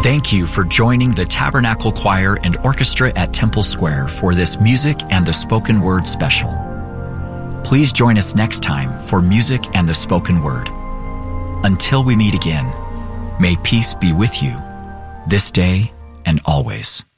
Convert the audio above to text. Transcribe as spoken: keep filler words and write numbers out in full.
Thank you for joining the Tabernacle Choir and Orchestra at Temple Square for this Music and the Spoken Word special. Please join us next time for Music and the Spoken Word. Until we meet again, may peace be with you this day and always.